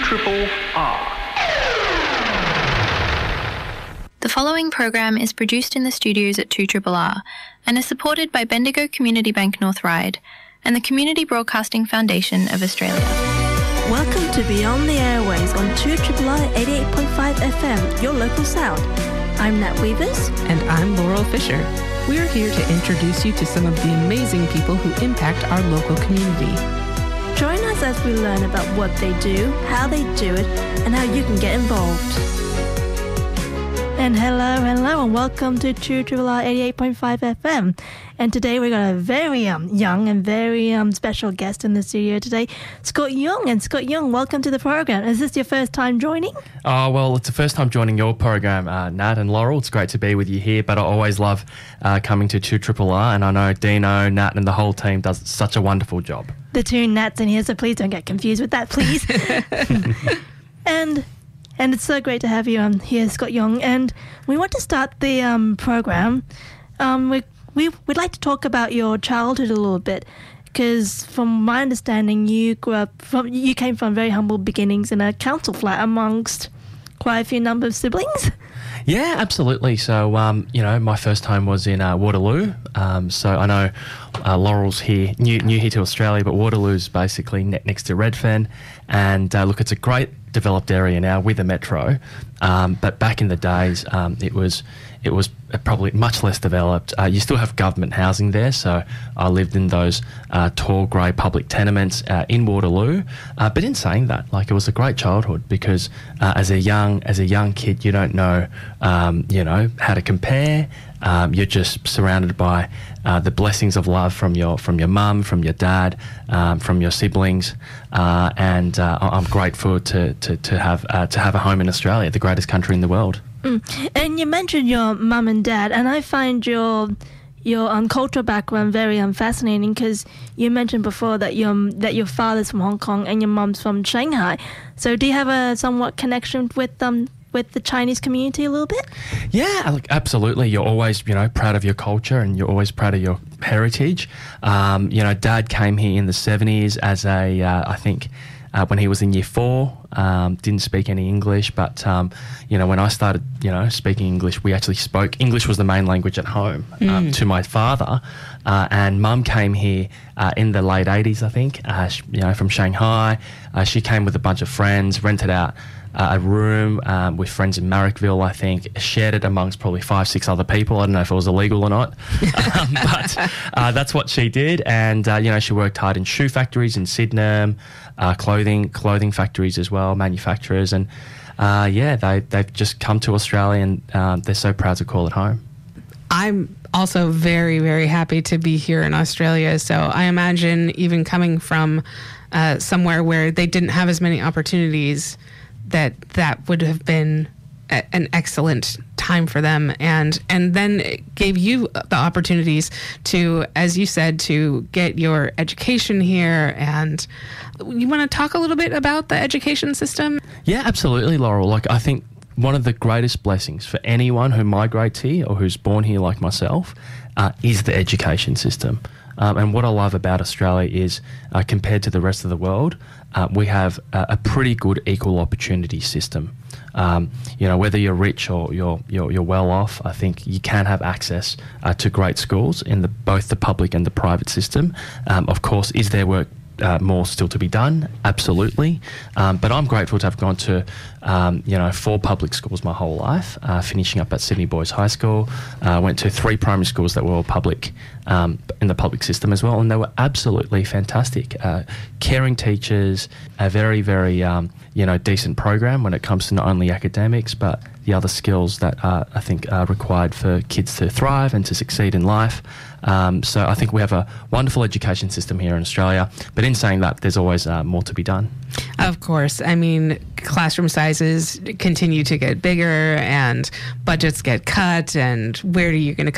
2RRR. The following program is produced in the studios at 2RRR and is supported by Bendigo Community Bank North Ryde and the Community Broadcasting Foundation of Australia. Welcome to Beyond the Airways on 2RRR 88.5 FM, your local sound. I'm Nat Weavers. And I'm Laurel Fisher. We're here to introduce you to some of the amazing people who impact our local community. Join us as we learn about what they do, how they do it, and how you can get involved. And hello, and welcome to 2RRR 88.5 FM. And today we've got a very young and very special guest in the studio today, Scott Young. And Scott Young, welcome to the program. Is this your first time joining? Oh, well, it's the first time joining your program, Nat and Laurel. It's great to be with you here, but I always love coming to 2RRR, and I know Dino, Nat, and the whole team does such a wonderful job. The two Nats in here, so please don't get confused with that, please. And it's so great to have you here, Scott Young. And we want to start the program. We'd like to talk about your childhood a little bit, because from my understanding, you came from very humble beginnings in a council flat amongst quite a few number of siblings. Yeah, absolutely. So, my first home was in Waterloo. So I know Laurel's here, new here to Australia, but Waterloo's basically next to Redfern. And look, it's a great developed area now with the metro. But back in the days, it was probably much less developed. You still have government housing there, so I lived in those tall grey public tenements in Waterloo. But in saying that, it was a great childhood, because as a young kid, you don't know how to compare. You're just surrounded by the blessings of love from your mum, from your dad, from your siblings, and I'm grateful to have a home in Australia, the greatest country in the world. And you mentioned your mum and dad, and I find your cultural background very fascinating, because you mentioned before that your father's from Hong Kong and your mum's from Shanghai. So do you have a somewhat connection with the Chinese community a little bit? Yeah, look, absolutely. You're always, proud of your culture, and you're always proud of your heritage. Dad came here in the 70s as I think when he was in year 4, didn't speak any English, but, when I started, speaking English, we actually spoke, English was the main language at home to my father, and Mum came here in the late 80s, I think, from Shanghai. She came with a bunch of friends, rented out a room with friends in Marrickville, I think, shared it amongst probably 5-6 other people. I don't know if it was illegal or not, but that's what she did. And, she worked hard in shoe factories in Sydenham, clothing factories as well, manufacturers. And, they've just come to Australia, and they're so proud to call it home. I'm also very, very happy to be here in Australia. So I imagine even coming from somewhere where they didn't have as many opportunities, that would have been an excellent time for them, and then it gave you the opportunities to, as you said, to get your education here. And you want to talk a little bit about the education system? Yeah, absolutely, Laurel. I think one of the greatest blessings for anyone who migrates here or who's born here like myself is the education system. And what I love about Australia is, compared to the rest of the world, we have a pretty good equal opportunity system. Whether you're rich or you're well off, I think you can have access to great schools in both the public and the private system. Of course, is there work more still to be done? Absolutely. But I'm grateful to have gone to 4 public schools my whole life, finishing up at Sydney Boys High School. Went to 3 primary schools that were all public, in the public system as well, and they were absolutely fantastic. Caring teachers, a very, very decent program when it comes to not only academics but the other skills that I think are required for kids to thrive and to succeed in life. So I think we have a wonderful education system here in Australia, but in saying that, there's always more to be done. Of course. I mean, classroom sizes continue to get bigger and budgets get cut, and where are you going to